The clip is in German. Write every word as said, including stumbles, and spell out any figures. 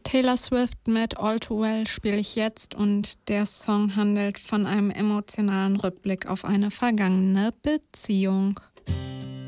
Taylor Swift mit All Too Well spiele ich jetzt und der Song handelt von einem emotionalen Rückblick auf eine vergangene Beziehung.